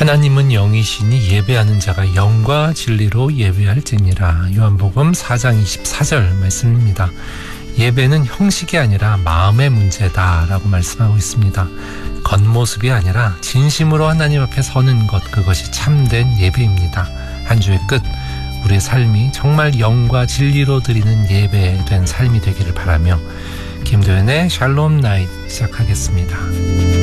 하나님은 영이시니 예배하는 자가 영과 진리로 예배할지니라. 요한복음 4장 24절 말씀입니다. 예배는 형식이 아니라 마음의 문제다라고 말씀하고 있습니다. 겉모습이 아니라 진심으로 하나님 앞에 서는 것, 그것이 참된 예배입니다. 한 주의 끝, 우리의 삶이 정말 영과 진리로 드리는 예배된 삶이 되기를 바라며 김도연의 샬롬 나잇 시작하겠습니다.